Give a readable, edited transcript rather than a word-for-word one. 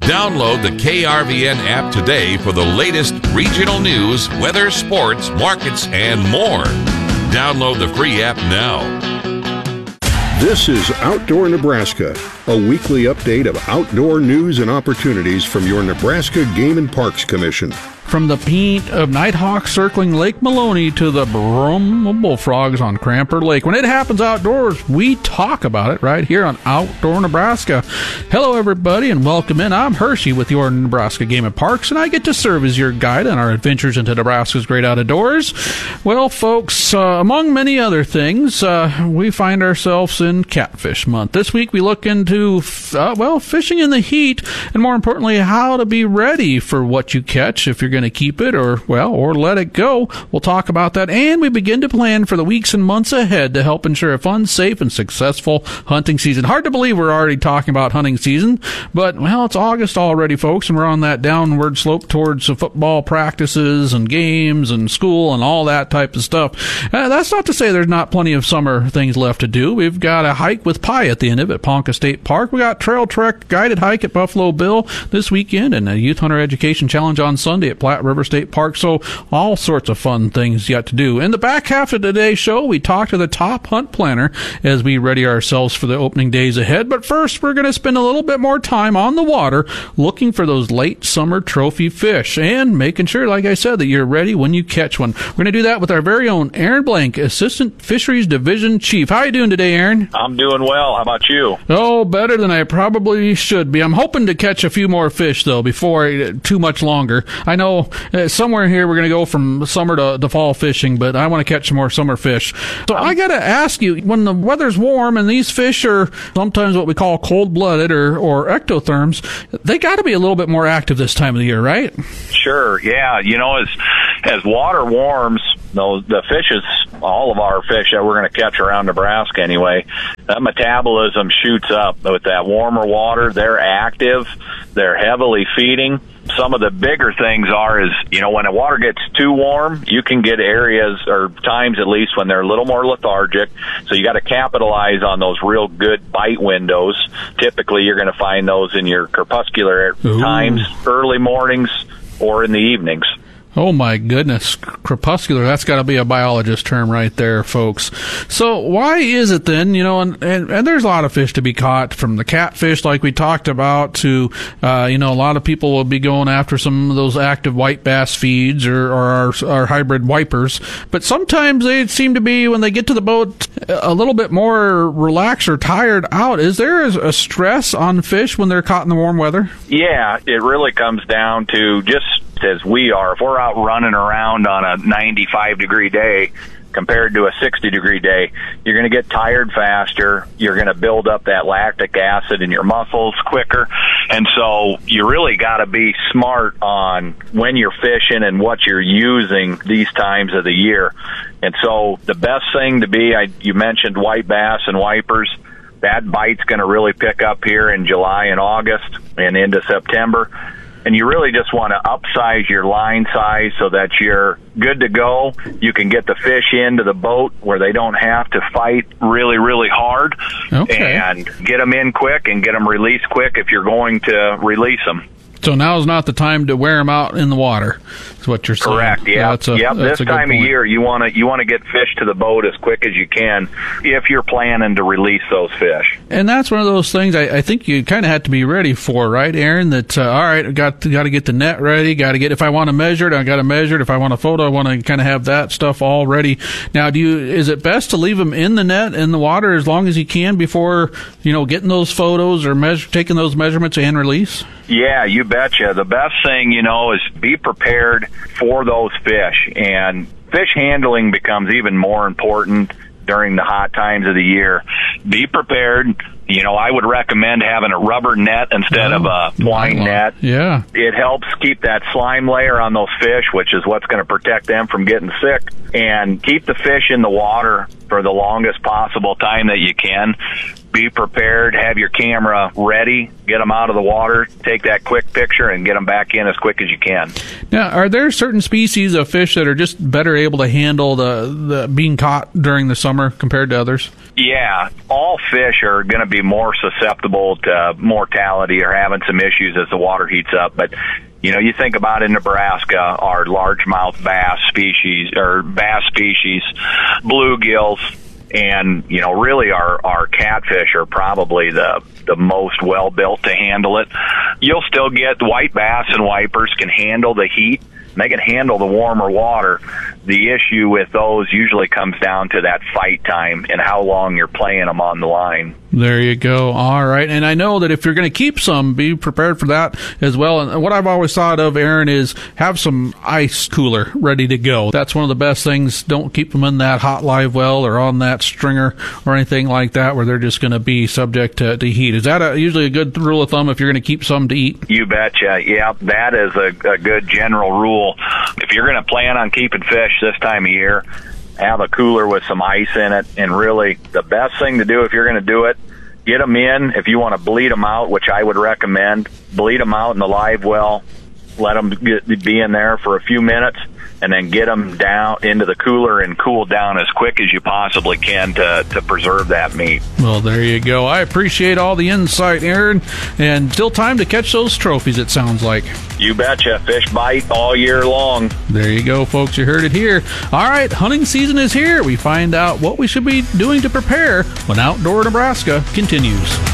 Download the KRVN app today for the latest regional news, weather, sports, markets, and more. Download the free app now. This is Outdoor Nebraska, a weekly update of outdoor news and opportunities from your Nebraska Game and Parks Commission. From the paint of Nighthawk circling Lake Maloney to the Brum bullfrogs on Cramper Lake. When it happens outdoors, we talk about it right here on Outdoor Nebraska. Hello, everybody, and welcome in. I'm Hershey with your Nebraska Game and Parks, and I get to serve as your guide on our adventures into Nebraska's great outdoors. Well, folks, among many other things, we find ourselves in Catfish Month. This week, we look into, fishing in the heat, and more importantly, how to be ready for what you catch if you're going to keep it or let it go. We'll talk about that, and we begin to plan for the weeks and months ahead to help ensure a fun, safe, and successful hunting season. Hard to believe we're already talking about hunting season, but, it's August already, folks, and we're on that downward slope towards football practices and games and school and all that type of stuff. That's not to say there's not plenty of summer things left to do. We've got a hike with pie at the end of it at Ponca State Park. We got Trail Trek guided hike at Buffalo Bill this weekend and a Youth Hunter Education Challenge on Sunday at Platte River State Park, so all sorts of fun things yet to do. In the back half of today's show, we talk to the top hunt planner as we ready ourselves for the opening days ahead, but first we're going to spend a little bit more time on the water looking for those late summer trophy fish and making sure, like I said, that you're ready when you catch one. We're going to do that with our very own Aaron Blank, Assistant Fisheries Division Chief. How are you doing today, Aaron? I'm doing well. How about you? Oh, better than I probably should be. I'm hoping to catch a few more fish, though, before too much longer. I know somewhere here we're going to go from summer to fall fishing, but I want to catch some more summer fish. So I got to ask you, when the weather's warm and these fish are sometimes what we call cold-blooded or ectotherms, they got to be a little bit more active this time of the year, right? Sure, yeah. As water warms, the fishes, all of our fish that we're going to catch around Nebraska anyway, that metabolism shoots up. With that warmer water, they're active, they're heavily feeding. Some of the bigger things is, when the water gets too warm, you can get areas or times at least when they're a little more lethargic. So you got to capitalize on those real good bite windows. Typically, you're going to find those in your crepuscular times, early mornings or in the evenings. Oh, my goodness. Crepuscular, that's got to be a biologist term right there, folks. So why is it then, and there's a lot of fish to be caught, from the catfish like we talked about to, a lot of people will be going after some of those active white bass feeds or our hybrid wipers. But sometimes they seem to be, when they get to the boat, a little bit more relaxed or tired out. Is there a stress on fish when they're caught in the warm weather? Yeah, it really comes down to just as we are. If we're out running around on a 95-degree day compared to a 60-degree day, you're going to get tired faster. You're going to build up that lactic acid in your muscles quicker. And so you really got to be smart on when you're fishing and what you're using these times of the year. And so the best thing to be, you mentioned white bass and wipers. That bite's going to really pick up here in July and August and into September. And you really just want to upsize your line size so that you're good to go. You can get the fish into the boat where they don't have to fight really, really hard. Okay. And get them in quick and get them released quick if you're going to release them. So now is not the time to wear them out in the water, is what you're saying. Correct, yeah. This time of year, you want to get fish to the boat as quick as you can if you're planning to release those fish. And that's one of those things I think you kind of have to be ready for, right, Aaron? That, all right, got to get the net ready, if I want to measure it, I got to measure it. If I want a photo, I want to kind of have that stuff all ready. Now, is it best to leave them in the net, in the water, as long as you can before, getting those photos or taking those measurements and release? Yeah, you betcha. The best thing, is be prepared for those fish. And fish handling becomes even more important during the hot times of the year. Be prepared. I would recommend having a rubber net instead of a twine net. Yeah. It helps keep that slime layer on those fish, which is what's going to protect them from getting sick, and keep the fish in the water for the longest possible time that you can. be prepared, have your camera ready, get them out of the water, take that quick picture, and get them back in as quick as you can. Now, are there certain species of fish that are just better able to handle the being caught during the summer compared to others? Yeah, all fish are going to be more susceptible to mortality or having some issues as the water heats up. But, you know, you think about in Nebraska, our largemouth bass species, bluegills, and, you know, really our catfish are probably the most well-built to handle it. You'll still get white bass and wipers can handle the heat. They can handle the warmer water. The issue with those usually comes down to that fight time and how long you're playing them on the line. There you go. All right. And I know that if you're going to keep some, be prepared for that as well. And what I've always thought of, Aaron, is have some ice cooler ready to go. That's one of the best things. Don't keep them in that hot live well or on that stringer or anything like that where they're just going to be subject to heat. Is that usually a good rule of thumb if you're going to keep some to eat? You betcha. Yeah, that is a good general rule. If you're going to plan on keeping fish this time of year, have a cooler with some ice in it. And really, the best thing to do if you're going to do it, get them in. If you want to bleed them out, which I would recommend, bleed them out in the live well, let them be in there for a few minutes, and then get them down into the cooler and cool down as quick as you possibly can to preserve that meat. Well, there you go. I appreciate all the insight, Aaron. And still time to catch those trophies, it sounds like. You betcha. Fish bite all year long. There you go, folks. You heard it here. All right, hunting season is here. We find out what we should be doing to prepare when Outdoor Nebraska continues.